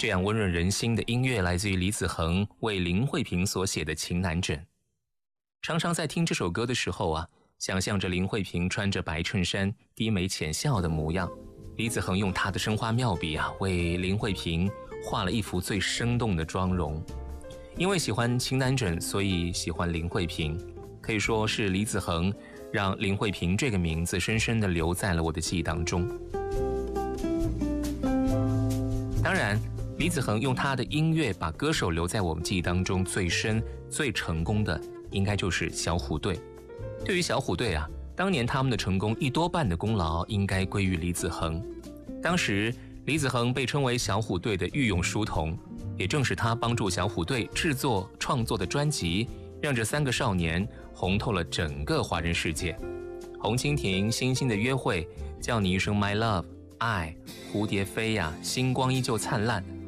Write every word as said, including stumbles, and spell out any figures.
这样温润人心的音乐来自于李子恒为林慧萍所写的《情难枕》。常常在听这首歌的时候啊，想象着林慧萍穿着白衬衫低眉浅笑的模样，李子恒用他的生花妙笔啊，为林慧萍画了一幅最生动的妆容。因为喜欢情难枕，所以喜欢林慧萍，可以说是李子恒让林慧萍这个名字深深地留在了我的记忆当中。当然，李子恒用他的音乐把歌手留在我们记忆当中最深、最成功的，应该就是小虎队。对于小虎队啊，当年他们的成功一多半的功劳应该归于李子恒。当时李子恒被称为小虎队的御用书童，也正是他帮助小虎队制作创作的专辑，让这三个少年红透了整个华人世界。红蜻蜓、星星的约会、叫你一声 My Love、爱、蝴蝶飞呀、星光依旧灿烂，